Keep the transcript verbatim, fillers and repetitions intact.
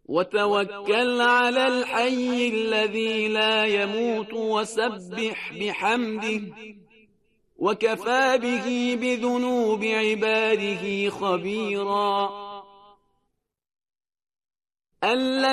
وتوكل على الحي الذي لا يموت وسبح بحمده وكفى به بذنوب عباده خبيرا.